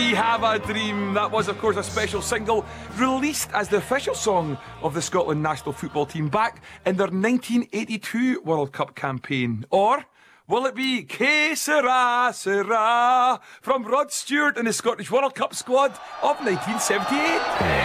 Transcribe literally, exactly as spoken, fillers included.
We Have a Dream. That was, of course, a special single released as the official song of the Scotland national football team back in their nineteen eighty-two World Cup campaign. Or will it be Que Sera Sera from Rod Stewart and the Scottish World Cup squad of nineteen seventy-eight?